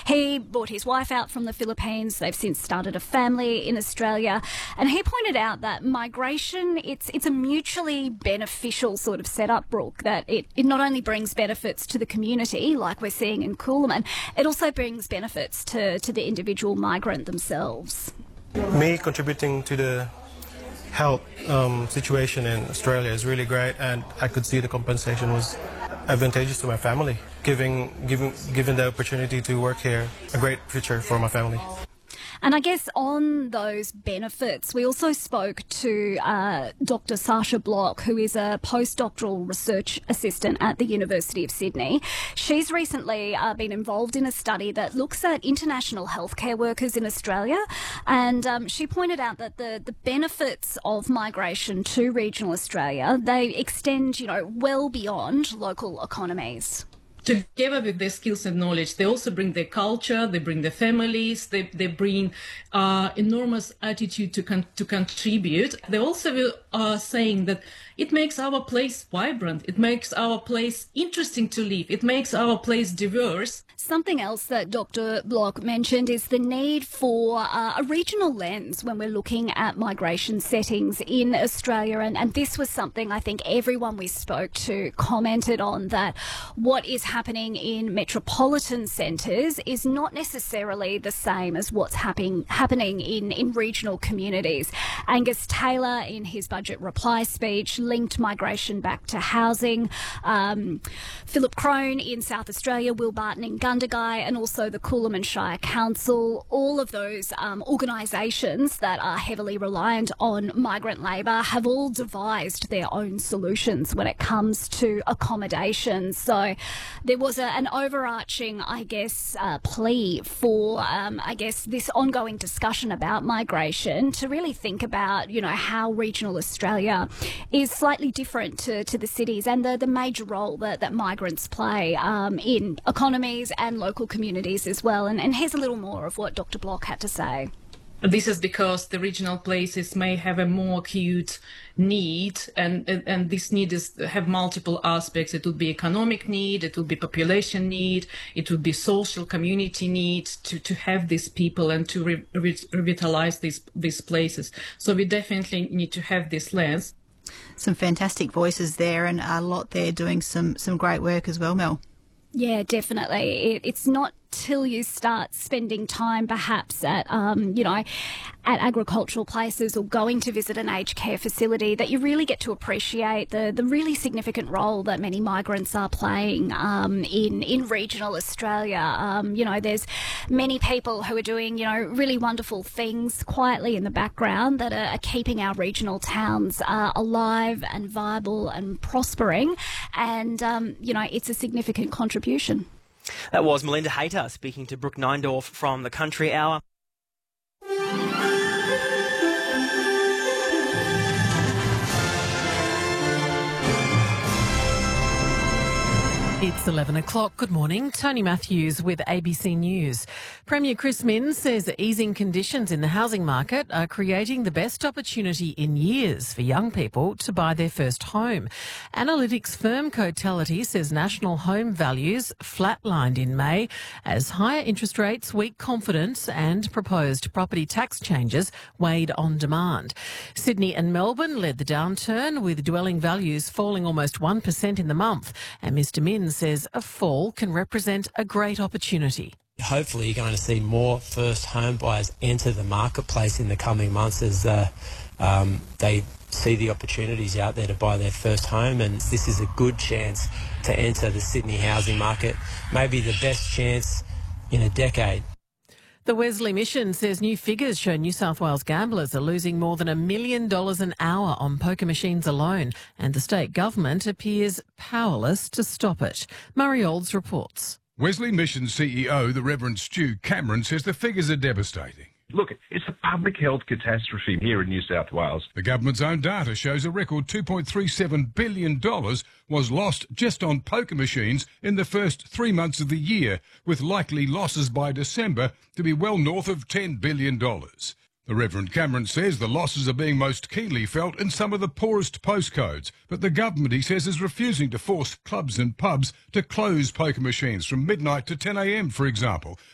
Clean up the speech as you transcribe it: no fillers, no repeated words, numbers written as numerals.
He brought his wife out from the Philippines. They've since started a family in Australia. And he pointed out that migration, it's a mutually beneficial sort of setup, Brooke, that it not only brings benefits to the community, like we're seeing in Coolaman, it also brings benefits to the individual migrant themselves. Me contributing to the health situation in Australia is really great, and I could see the compensation was advantageous to my family, giving the opportunity to work here a great future for my family. And I guess on those benefits, we also spoke to Dr. Sasha Block, who is a postdoctoral research assistant at the University of Sydney. She's recently been involved in a study that looks at international healthcare workers in Australia, and she pointed out that the benefits of migration to regional Australia, they extend, well beyond local economies. Together with their skills and knowledge, they also bring their culture, they bring their families, they bring enormous attitude to contribute. They also are saying that it makes our place vibrant, it makes our place interesting to live, it makes our place diverse. Something else that Dr. Block mentioned is the need for a regional lens when we're looking at migration settings in Australia. And this was something I think everyone we spoke to commented on, that what is happening in metropolitan centres is not necessarily the same as what's happening in regional communities. Angus Taylor, in his budget reply speech, linked migration back to housing. Philip Crone in South Australia, Will Barton in Gundagai, and also the Coolaman Shire Council, all of those organisations that are heavily reliant on migrant labour have all devised their own solutions when it comes to accommodation. So there was an overarching, plea for, this ongoing discussion about migration to really think about, how regional Australia is slightly different to the cities, and the major role that migrants play in economies and local communities as well. And here's a little more of what Dr. Block had to say. This is because the regional places may have a more acute need, and this need have multiple aspects. It would be economic need, it would be population need, it would be social community need to have these people and to revitalize these places. So we definitely need to have this lens. Some fantastic voices there, and a lot there doing some great work as well, Mel. Yeah, definitely. It's not till you start spending time perhaps at agricultural places or going to visit an aged care facility that you really get to appreciate the really significant role that many migrants are playing in regional Australia. There's many people who are doing, really wonderful things quietly in the background that are keeping our regional towns alive and viable and prospering. And, it's a significant contribution. That was Melinda Hayter speaking to Brooke Neindorf from the Country Hour. It's 11 o'clock. Good morning. Tony Matthews with ABC News. Premier Chris Minns says easing conditions in the housing market are creating the best opportunity in years for young people to buy their first home. Analytics firm Cotality says national home values flatlined in May as higher interest rates, weak confidence and proposed property tax changes weighed on demand. Sydney and Melbourne led the downturn, with dwelling values falling almost 1% in the month. And Mr Minns says a fall can represent a great opportunity. Hopefully you're going to see more first home buyers enter the marketplace in the coming months as they see the opportunities out there to buy their first home, and this is a good chance to enter the Sydney housing market, maybe the best chance in a decade. The Wesley Mission says new figures show New South Wales gamblers are losing more than $1 million an hour on poker machines alone, and the state government appears powerless to stop it. Murray Olds reports. Wesley Mission CEO, the Reverend Stu Cameron, says the figures are devastating. Look, it's a public health catastrophe here in New South Wales. The government's own data shows a record $2.37 billion was lost just on poker machines in the first 3 months of the year, with likely losses by December to be well north of $10 billion. The Reverend Cameron says the losses are being most keenly felt in some of the poorest postcodes, but the government, he says, is refusing to force clubs and pubs to close poker machines from midnight to 10 a.m, for example,